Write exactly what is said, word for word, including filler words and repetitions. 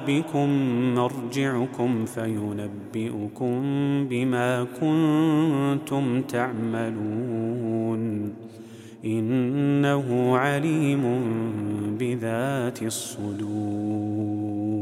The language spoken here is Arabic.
ربكم مرجعكم فينبئكم بما كنتم تعملون إنه عليم بذات الصدور.